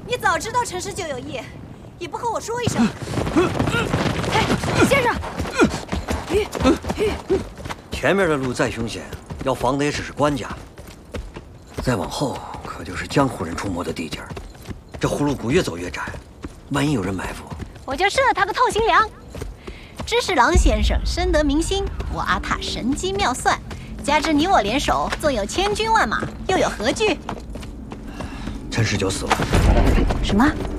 你早知道陈氏就有意，也不和我说一声。 哎，先生， 前面的路再凶险，要防的也只是官家。再往后可就是江湖人出没的地界儿。这葫芦谷越走越窄，万一有人埋伏， 我就射他个透心凉。知识郎先生深得民心，我阿塔神机妙算，加之你我联手，纵有千军万马，又有何惧？ 陈氏就死了。 什么？